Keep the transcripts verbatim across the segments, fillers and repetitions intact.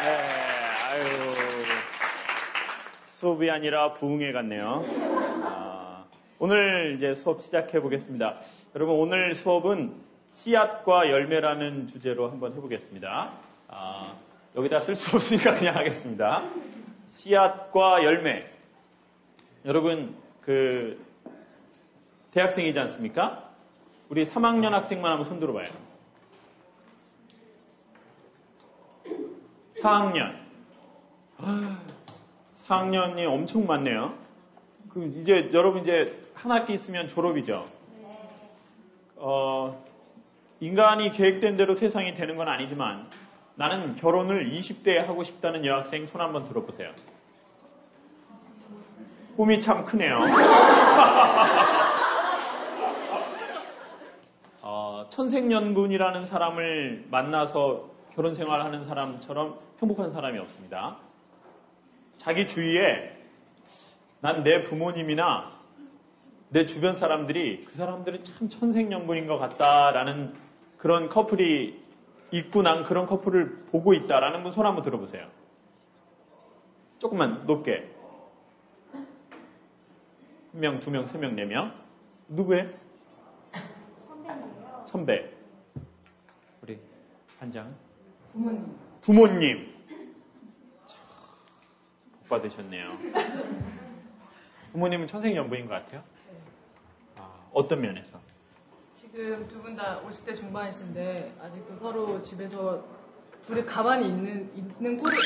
네, 아유, 수업이 아니라 부흥회 같네요. 아, 오늘 이제 수업 시작해 보겠습니다. 여러분, 오늘 수업은 씨앗과 열매라는 주제로 한번 해보겠습니다. 아, 여기다 쓸 수 없으니까 그냥 하겠습니다. 씨앗과 열매. 여러분, 그, 대학생이지 않습니까? 우리 삼 학년 학생만 한번 손 들어봐요. 사 학년. 사 학년이 엄청 많네요. 그 이제 여러분 이제 한 학기 있으면 졸업이죠. 어, 인간이 계획된 대로 세상이 되는 건 아니지만 나는 결혼을 이십 대에 하고 싶다는 여학생 손 한번 들어보세요. 꿈이 참 크네요. 어, 천생연분이라는 사람을 만나서 결혼 생활하는 사람처럼 행복한 사람이 없습니다. 자기 주위에 난 내 부모님이나 내 주변 사람들이 그 사람들은 참 천생연분인 것 같다라는 그런 커플이 있고 난 그런 커플을 보고 있다라는 분 손 한번 들어보세요. 조금만 높게. 한 명, 두 명, 세 명, 네 명. 누구예요? 선배님이요. 선배. 우리 반장. 부모님. 부모님. 복 받으셨네요. 부모님은 천생연분인 것 같아요? 네. 아, 어떤 면에서? 지금 두 분 다 오십 대 중반이신데 아직도 서로 집에서 둘이 가만히 있는 있는 꼴을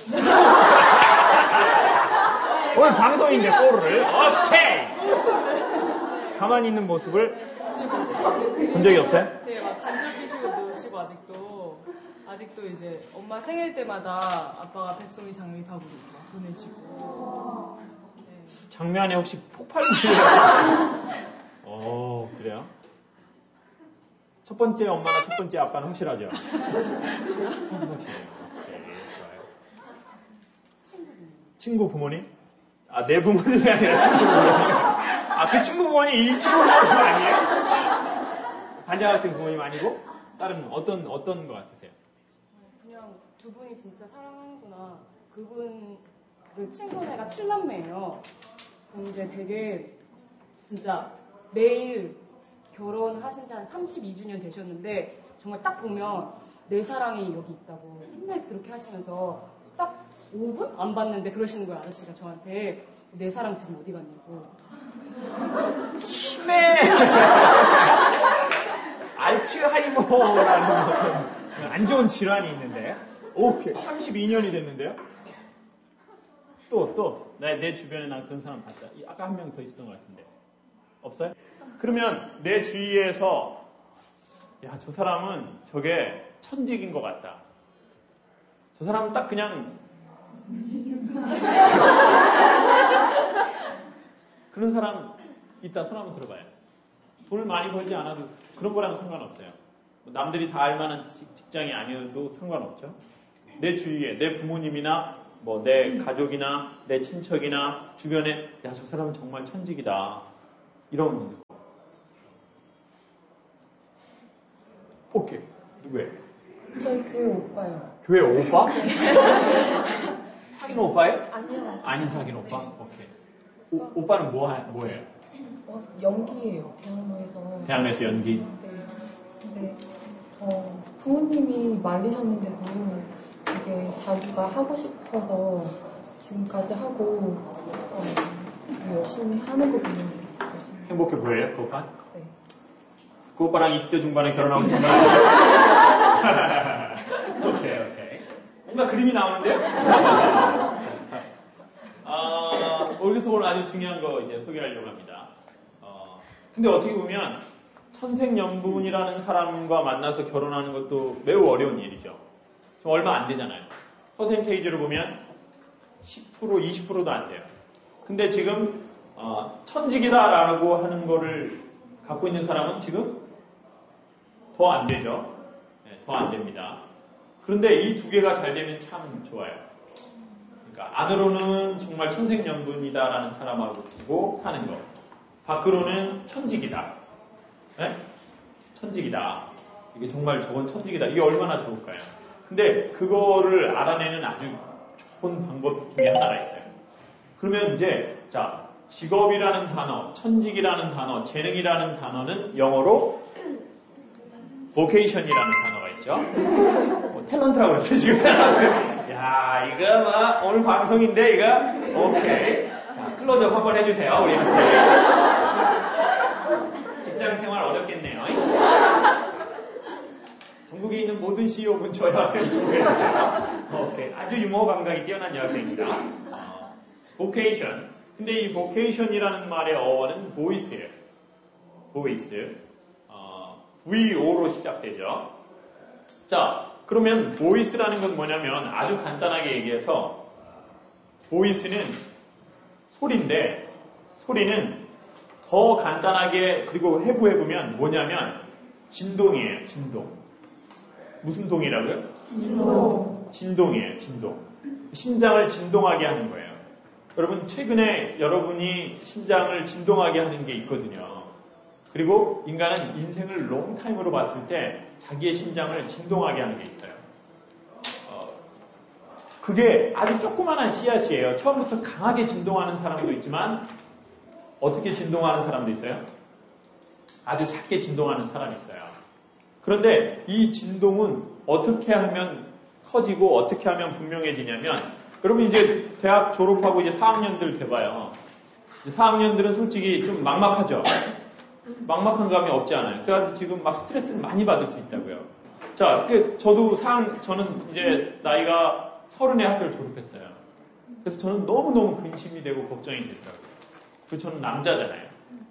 오늘 방송인데 꼴을 오케이. 가만히 있는 모습을 본 적이 없어요? 네, 막 간절 피시고 노시고 아직도 아직도 이제 엄마 생일 때마다 아빠가 백송이 장미밥으로 막 보내시고. 네. 장미 안에 혹시 폭발물이? 오, 그래요? 첫 번째 엄마나 첫 번째 아빠는 확실하죠? 확실해요. 네, 좋아요. 친구 부모님? 아, 내 부모님이 아니라 친구 부모님. 아, 그 친구 부모님 이 친구 부모님 아니에요? 반장학생 부모님 아니고? 다른 어떤 어떤 것 같으세요? 그냥 두 분이 진짜 사랑하는구나. 그분 그 친구네가 칠남매예요. 근데 되게 진짜 매일 결혼하신 지 한 삼십이 주년 되셨는데 정말 딱 보면 내 사랑이 여기 있다고 맨날 그렇게 하시면서 딱 오 분 안 봤는데 그러시는 거예요. 아저씨가 저한테 내 사랑 지금 어디 갔냐고. 심해. 알츠하이머라는 안 좋은 질환이 있는데. 오케이. 삼십이 년이 됐는데요. 또, 또. 내, 내 주변에 난 그런 사람 봤다. 아까 한 명 더 있었던 것 같은데. 없어요? 그러면 내 주위에서, 야, 저 사람은 저게 천직인 것 같다. 저 사람은 딱 그냥, 그런 사람 있다. 손 한번 들어봐요. 돈을 많이 벌지 않아도 그런 거랑 상관없어요. 남들이 다 알만한 직장이 아니어도 상관없죠. 내 주위에 내 부모님이나 뭐 내 가족이나 내 친척이나 주변에 야, 저 사람은 정말 천직이다. 이런 분들. 오케이. 누구예요? 저희 교회 오빠요. 교회 오빠? 사귄 오빠예요? 아니요. 아닌 사귄 오빠? 오케이. 오, 오빠는 뭐, 하, 뭐예요? 어, 연기예요. 대학로에서. 대학로에서 연기? 네. 근데 어, 부모님이 말리셨는데도 되게 자기가 하고 싶어서 지금까지 하고 어, 열심히 하는 거 보면 열심히 행복해 보여요? 그 오빠? 네. 그 오빠랑 이십 대 중반에 결혼하고 싶은 거예요? 오케이, 오케이. 뭔가 그림이 나오는데요? 아, 여기서 오늘 아주 중요한 거 이제 소개하려고 합니다. 어, 근데 어떻게 보면 천생연분이라는 사람과 만나서 결혼하는 것도 매우 어려운 일이죠. 좀 얼마 안 되잖아요. 퍼센테이지로 보면 십 퍼센트, 이십 퍼센트도 안 돼요. 근데 지금 어, 천직이다라고 하는 거를 갖고 있는 사람은 지금 더 안 되죠. 네, 더 안 됩니다. 그런데 이 두 개가 잘 되면 참 좋아요. 그러니까 안으로는 정말 천생연분이다라는 사람하고 사는 거. 밖으로는 천직이다. 네? 천직이다. 이게 정말 저건 천직이다. 이게 얼마나 좋을까요? 근데 그거를 알아내는 아주 좋은 방법 중에 하나가 있어요. 그러면 이제 자 직업이라는 단어, 천직이라는 단어, 재능이라는 단어는 영어로 vocation이라는 단어가 있죠. 뭐, 탤런트라고 그랬어요 지금. 야 이거 뭐 오늘 방송인데 이거 오케이. 자 클로즈업 한번 해주세요 우리 직장 생활 어렵겠네요. 전국에 있는 모든 씨이오분 저희 학생 조회해주세요. 오케이. 아주 유머 감각이 뛰어난 여학생입니다. 어, vocation. 근데 이 vocation이라는 말의 어원은 voice예요. voice. 어, 브이오로 시작되죠. 자, 그러면 voice라는 건 뭐냐면 아주 간단하게 얘기해서 voice는 소리인데 소리는 더 간단하게 그리고 해부해보면 뭐냐면 진동이에요. 진동. 무슨 동이라고요? 진동. 진동이에요. 진동. 심장을 진동하게 하는 거예요. 여러분 최근에 여러분이 심장을 진동하게 하는 게 있거든요. 그리고 인간은 인생을 롱타임으로 봤을 때 자기의 심장을 진동하게 하는 게 있어요. 어, 그게 아주 조그만한 씨앗이에요. 처음부터 강하게 진동하는 사람도 있지만 어떻게 진동하는 사람도 있어요? 아주 작게 진동하는 사람이 있어요. 그런데 이 진동은 어떻게 하면 커지고 어떻게 하면 분명해지냐면 여러분 이제 대학 졸업하고 이제 사 학년들 돼봐요. 사 학년들은 솔직히 좀 막막하죠. 막막한 감이 없지 않아요. 그래서 지금 막 스트레스를 많이 받을 수 있다고요. 자, 저도 사 학년, 저는 이제 나이가 서른에 학교를 졸업했어요. 그래서 저는 너무너무 근심이 되고 걱정이 되더라고요. 그리고 저는 남자잖아요.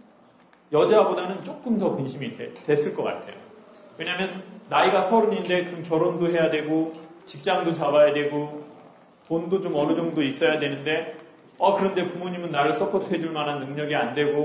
여자보다는 조금 더 근심이 되, 됐을 것 같아요. 왜냐면 나이가 서른인데 그럼 결혼도 해야 되고 직장도 잡아야 되고 돈도 좀 어느 정도 있어야 되는데 어 그런데 부모님은 나를 서포트 해줄 만한 능력이 안 되고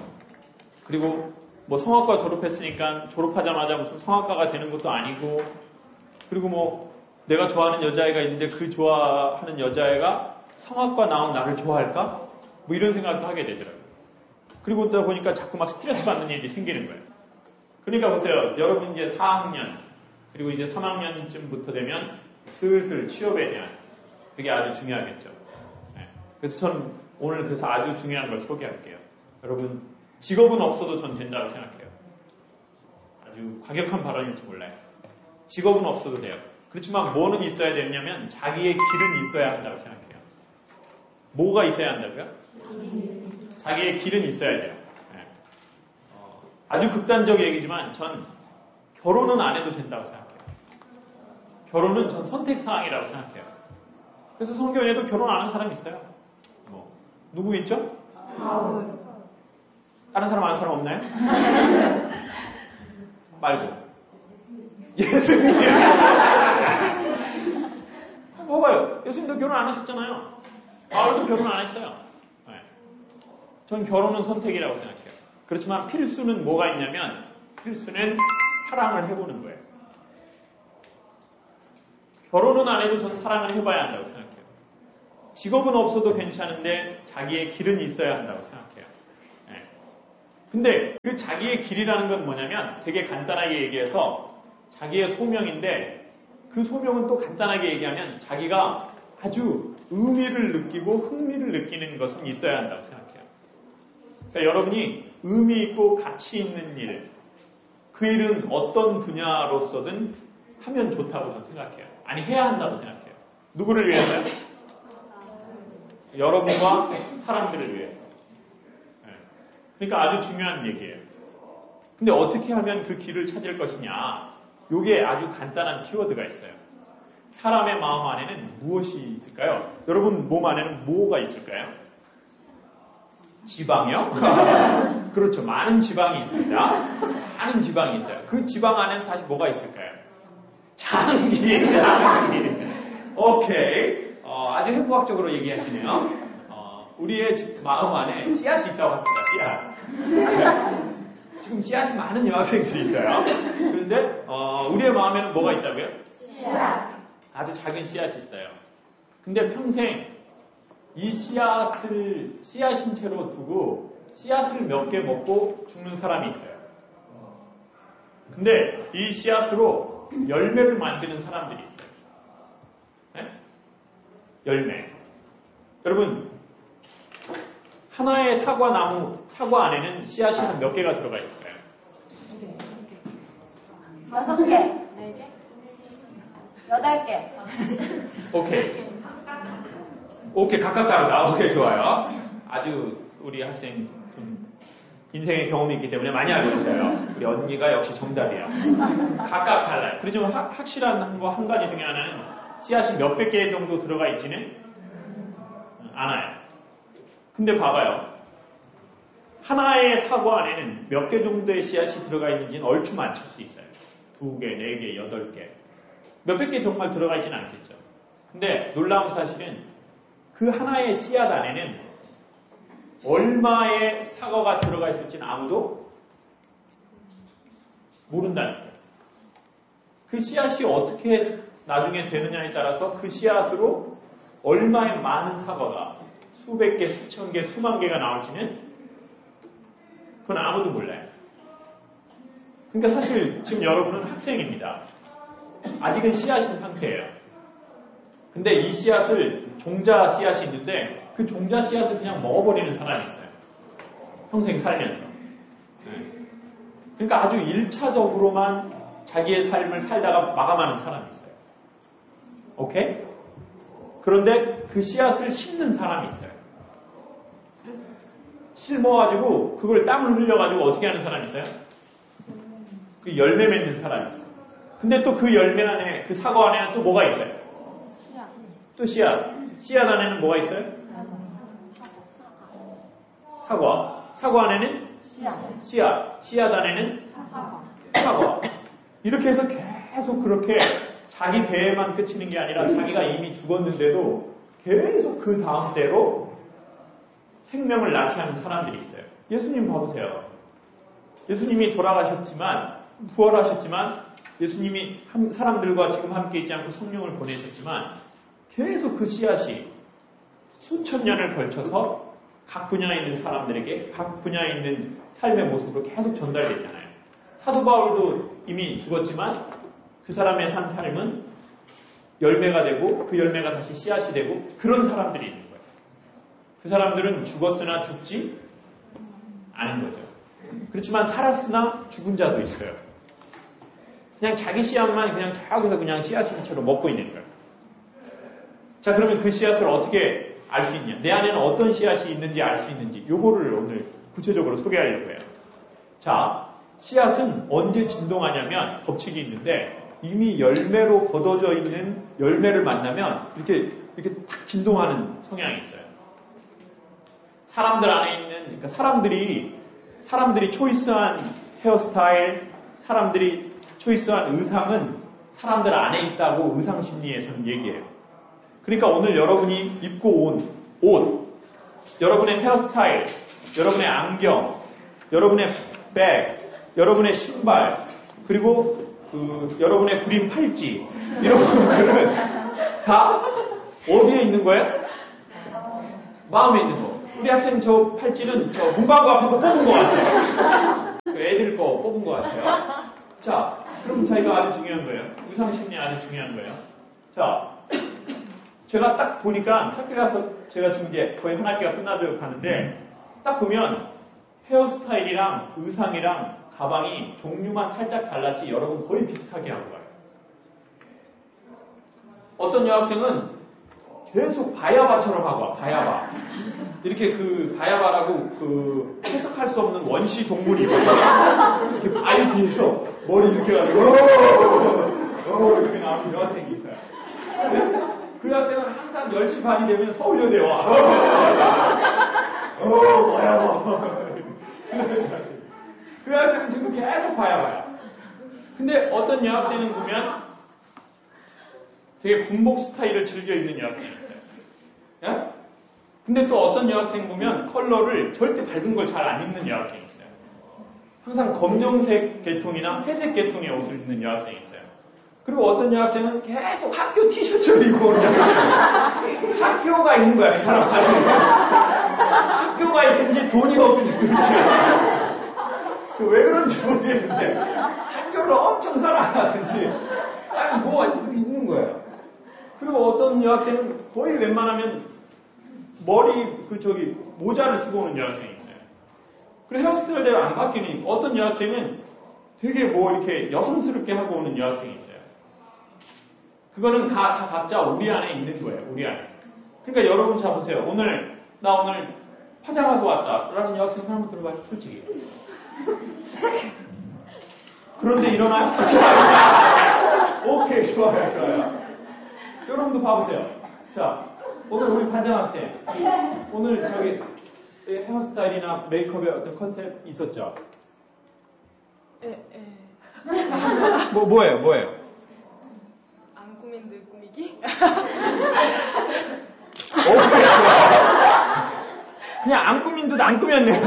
그리고 뭐 성악과 졸업했으니까 졸업하자마자 무슨 성악가가 되는 것도 아니고 그리고 뭐 내가 좋아하는 여자애가 있는데 그 좋아하는 여자애가 성악과 나온 나를 좋아할까? 뭐 이런 생각도 하게 되더라고요. 그리고 그러다 보니까 자꾸 막 스트레스 받는 일이 생기는 거예요. 그러니까 보세요. 여러분 이제 사 학년 그리고 이제 삼 학년쯤부터 되면 슬슬 취업에 대한 그게 아주 중요하겠죠. 네. 그래서 저는 오늘 그래서 아주 중요한 걸 소개할게요. 여러분 직업은 없어도 전 된다고 생각해요. 아주 과격한 발언일지 몰라요. 직업은 없어도 돼요. 그렇지만 뭐는 있어야 되냐면 자기의 길은 있어야 한다고 생각해요. 뭐가 있어야 한다고요? 자기의 길은 있어야 돼요. 네. 어, 아주 극단적 얘기지만 전 결혼은 안 해도 된다고 생각해요. 결혼은 전 선택사항이라고 생각해요. 그래서 성경에도 결혼 안 한 사람 있어요. 뭐 누구 있죠? 바울. 다른 사람 아는 사람 없나요? 말고 예수님. 봐봐요. 예수님도 결혼 안 하셨잖아요. 바울도 결혼 안 했어요. 네. 전 결혼은 선택이라고 생각해요. 그렇지만 필수는 뭐가 있냐면 필수는 사랑을 해보는 거예요. 결혼은 안 해도 전 사랑을 해봐야 한다고 생각해요. 직업은 없어도 괜찮은데 자기의 길은 있어야 한다고 생각해요. 네. 근데 그 자기의 길이라는 건 뭐냐면 되게 간단하게 얘기해서 자기의 소명인데 그 소명은 또 간단하게 얘기하면 자기가 아주 의미를 느끼고 흥미를 느끼는 것은 있어야 한다고 생각해요. 그러니까 여러분이 의미 있고 가치 있는 일, 그 일은 어떤 분야로서든 하면 좋다고 저는 생각해요. 아니 해야 한다고 생각해요. 누구를 위해서요? 여러분과 사람들을 위해서. 네. 그러니까 아주 중요한 얘기예요. 근데 어떻게 하면 그 길을 찾을 것이냐? 요게 아주 간단한 키워드가 있어요. 사람의 마음 안에는 무엇이 있을까요? 여러분 몸 안에는 뭐가 있을까요? 지방이요? 그렇죠. 많은 지방이 있습니다. 많은 지방이 있어요. 그 지방 안에는 다시 뭐가 있을까요? 장기, 장기. 오케이. 어, 아주 해부학적으로 얘기하시네요. 어, 우리의 마음 안에 씨앗이 있다고 합니다. 씨앗. 지금 씨앗이 많은 여학생들이 있어요. 그런데 어, 우리의 마음에는 뭐가 있다고요? 씨앗. 아주 작은 씨앗이 있어요. 근데 평생 이 씨앗을 씨앗인 채로 두고 씨앗을 몇 개 먹고 죽는 사람이 있어요. 근데 이 씨앗으로 열매를 만드는 사람들이 있어요. 네? 열매. 여러분, 하나의 사과 나무, 사과 안에는 씨앗이 한 몇 개가 들어가 있을까요? 여섯 개, 네 개, 여덟 개. 오케이. 오케이, 각각 다르다. 오케이, 좋아요. 아주 우리 학생 좀 인생의 경험이 있기 때문에 많이 알고 있어요. 우리 언니가 역시 정답이야. 각각 달라요. 그렇지만 확, 확실한 거 한 가지 중에 하나는 씨앗이 몇백 개 정도 들어가 있지는 않아요. 근데 봐봐요. 하나의 사과 안에는 몇 개 정도의 씨앗이 들어가 있는지는 얼추 맞출 수 있어요. 두 개, 네 개, 여덟 개. 몇백 개 정말 들어가 있지는 않겠죠. 근데 놀라운 사실은 그 하나의 씨앗 안에는 얼마의 사과가 들어가 있을지는 아무도 모른다는 거예요. 그 씨앗이 어떻게 나중에 되느냐에 따라서 그 씨앗으로 얼마의 많은 사과가 수백 개, 수천 개, 수만 개가 나올지는 그건 아무도 몰라요. 그러니까 사실 지금 여러분은 학생입니다. 아직은 씨앗인 상태예요. 근데 이 씨앗을 종자 씨앗이 있는데 그 종자 씨앗을 그냥 먹어버리는 사람이 있어요. 평생 살면서. 그러니까 아주 일차적으로만 자기의 삶을 살다가 마감하는 사람이 있어요. 오케이? 그런데 그 씨앗을 심는 사람이 있어요. 심어가지고 그걸 땀을 흘려가지고 어떻게 하는 사람이 있어요? 그 열매 맺는 사람이 있어요. 근데 또 그 열매 안에, 그 사과 안에는 또 뭐가 있어요? 또 씨앗. 씨앗 안에는 뭐가 있어요? 사과. 사과 안에는 씨앗. 씨앗 안에는 사과. 이렇게 해서 계속 그렇게 자기 배에만 그치는 게 아니라 자기가 이미 죽었는데도 계속 그 다음 때로 생명을 낳게 하는 사람들이 있어요. 예수님 봐보세요. 예수님이 돌아가셨지만, 부활하셨지만, 예수님이 사람들과 지금 함께 있지 않고 성령을 보내셨지만, 계속 그 씨앗이 수천 년을 걸쳐서 각 분야에 있는 사람들에게 각 분야에 있는 삶의 모습으로 계속 전달됐잖아요. 사도 바울도 이미 죽었지만 그 사람의 산 삶은 열매가 되고 그 열매가 다시 씨앗이 되고 그런 사람들이 있는 거예요. 그 사람들은 죽었으나 죽지 않은 거죠. 그렇지만 살았으나 죽은 자도 있어요. 그냥 자기 씨앗만 그냥 저기서 그냥 씨앗인 채로 먹고 있는 거예요. 자, 그러면 그 씨앗을 어떻게 알 수 있냐? 내 안에는 어떤 씨앗이 있는지 알 수 있는지 요거를 오늘 구체적으로 소개하려고 해요. 자, 씨앗은 언제 진동하냐면 법칙이 있는데 이미 열매로 걷어져 있는 열매를 만나면 이렇게 이렇게 탁 진동하는 성향이 있어요. 사람들 안에 있는 그러니까 사람들이 사람들이 초이스한 헤어스타일, 사람들이 초이스한 의상은 사람들 안에 있다고 의상 심리에서는 얘기해요. 그러니까 오늘 여러분이 입고 온 옷, 여러분의 헤어스타일, 여러분의 안경, 여러분의 백, 여러분의 신발, 그리고 그 여러분의 구린 팔찌 이런 것들은 다 어디에 있는 거예요? 마음에 있는 거. 우리 학생 저 팔찌는 저 문방구 앞에서 뽑은 것 같아요. 그 애들 거 뽑은 것 같아요. 자, 그럼 저희가 아주 중요한 거예요. 의상심리 아주 중요한 거예요. 자, 제가 딱 보니까 학교 가서 제가 지금 이제 거의 한 학기가 끝나서 가는데 딱 보면 헤어스타일이랑 의상이랑 가방이 종류만 살짝 달랐지 여러분 거의 비슷하게 한 거예요. 어떤 여학생은 계속 바야바처럼 하고 와, 바야바. 이렇게 그 바야바라고 그 해석할 수 없는 원시 동물이 있어요. 이렇게 바위 뒤에서 머리 이렇게 가지고 어 이렇게 나오는 여학생이 있어요. 그 여학생은 항상 열 시 반이 되면 서울여대 와. 어 바야바. 그 여학생은 지금 계속 바야바야. 근데 어떤 여학생은 보면 되게 군복 스타일을 즐겨 입는 여학생이 있어요. 예? 근데 또 어떤 여학생 보면 컬러를 절대 밝은 걸 잘 안 입는 여학생이 있어요. 항상 검정색 계통이나 회색 계통의 옷을 입는 여학생이 있어요. 그리고 어떤 여학생은 계속 학교 티셔츠를 입고 오는 여학생. 학교가 있는 거야, 이 사람 안에. 학교가 있든지 돈이 없든지 왜 그런지 모르겠는데 학교를 엄청 사랑하든지 아니 뭐가 있는 거예요. 그리고 어떤 여학생은 거의 웬만하면 머리 그 저기 모자를 쓰고 오는 여학생이 있어요. 그리고 헤어스타일대로 안 바뀌는 어떤 여학생은 되게 뭐 이렇게 여성스럽게 하고 오는 여학생이 있어요. 그거는 다, 다 각자 우리 안에 있는 거예요. 우리 안에. 그러니까 여러분 자 보세요. 오늘 나 오늘 화장하고 왔다 라는 여학생 한번 들어봐요. 솔직히. 그런데 일어나요? 오케이, 좋아요, 좋아요. 여러분도 봐보세요. 자, 오늘 우리 반장 학생. 오늘 저기 헤어스타일이나 메이크업의 어떤 컨셉 있었죠? 에, 에. 뭐, 뭐예요, 뭐예요? 안 꾸민 듯 꾸미기? 오케이, 좋아요. 그냥 안 꾸민 듯 안 꾸몄네요.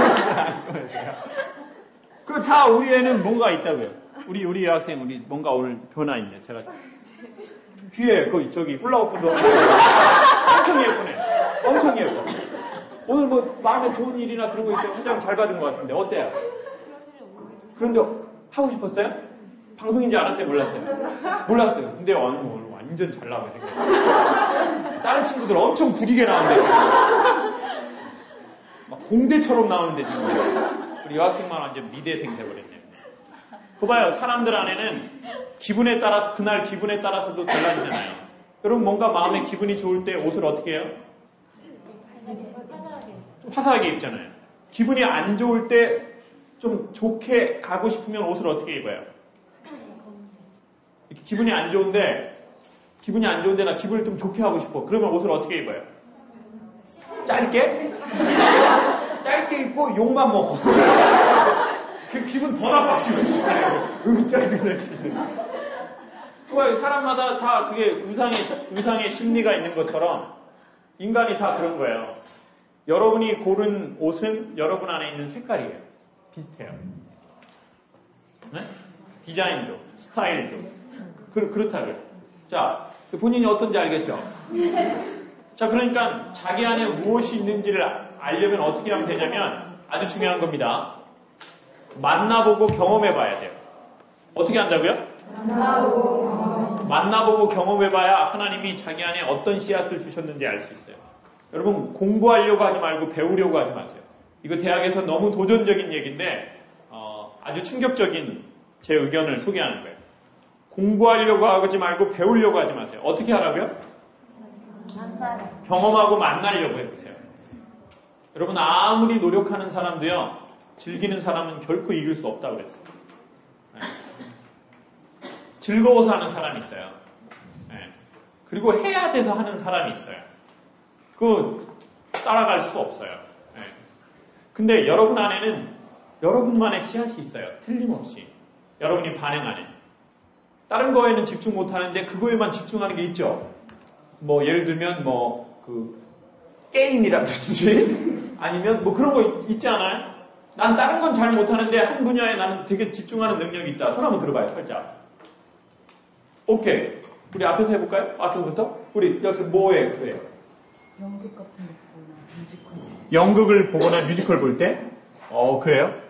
그 다 우리 애는 뭔가 있다고요. 우리 우리 여학생 우리 뭔가 오늘 변화 있네. 제가 귀에 그 저기 플라워푸드 엄청 예쁘네. 엄청 예뻐. 오늘 뭐 마음에 좋은 일이나 그런 거 있어요. 화장 잘 받은 것 같은데 어때요? 그런데 하고 싶었어요? 방송인지 알았어요? 몰랐어요? 몰랐어요. 근데 오늘, 오늘 완전 잘 나와요. 다른 친구들 엄청 구리게 나오는데 막 공대처럼 나오는데 지금 우리 여학생만 완전 미대생 돼버렸네요. 그 봐요. 사람들 안에는 기분에 따라서 그날 기분에 따라서도 달라지잖아요. 여러분 뭔가 마음에 기분이 좋을 때 옷을 어떻게 해요? 좀 화사하게 입잖아요. 기분이 안 좋을 때 좀 좋게 가고 싶으면 옷을 어떻게 입어요? 이렇게 기분이 안 좋은데 기분이 안 좋은데 나 기분을 좀 좋게 하고 싶어. 그러면 옷을 어떻게 입어요? 짧게? 짧게 입고 욕만 먹고. 그 기분 더 나빠지고. 짧게 그 사람마다 다 그게 우상의, 우상의 심리가 있는 것처럼 인간이 다 그런 거예요. 여러분이 고른 옷은 여러분 안에 있는 색깔이에요. 비슷해요. 네? 디자인도, 스타일도. 그, 그렇다고요. 자, 본인이 어떤지 알겠죠? 자, 그러니까 자기 안에 무엇이 있는지를 알려면 어떻게 하면 되냐면 아주 중요한 겁니다. 만나보고 경험해봐야 돼요. 어떻게 한다고요? 만나보고 만나보고 경험해봐야 하나님이 자기 안에 어떤 씨앗을 주셨는지 알 수 있어요. 여러분 공부하려고 하지 말고 배우려고 하지 마세요. 이거 대학에서 너무 도전적인 얘기인데 어, 아주 충격적인 제 의견을 소개하는 거예요. 공부하려고 하지 말고 배우려고 하지 마세요. 어떻게 하라고요? 만나요. 경험하고 만나려고 해보세요. 여러분 아무리 노력하는 사람도요. 즐기는 사람은 결코 이길 수 없다고 그랬어요. 네. 즐거워서 하는 사람이 있어요. 네. 그리고 해야 돼서 하는 사람이 있어요. 그 따라갈 수 없어요. 네. 근데 여러분 안에는 여러분만의 씨앗이 있어요. 틀림없이. 여러분이 반응하는. 다른 거에는 집중 못하는데 그거에만 집중하는 게 있죠. 뭐 예를 들면 뭐 그 게임이라든지 아니면 뭐 그런 거 있, 있지 않아요? 난 다른 건 잘 못하는데 한 분야에 나는 되게 집중하는 능력이 있다. 손 한번 들어봐요. 살짝. 오케이. 우리 앞에서 해볼까요? 앞에서부터? 우리 여기서 뭐에 그래요? 연극 같은 거 보거나 뮤지컬. 연극을 보거나 뮤지컬 볼 때? 어, 그래요?